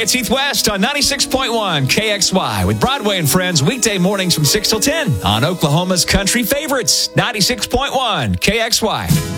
it's Heath West on 96.1 KXY with Broadway and Friends weekday mornings from 6 till 10 on Oklahoma's Country Favorites, 96.1 KXY.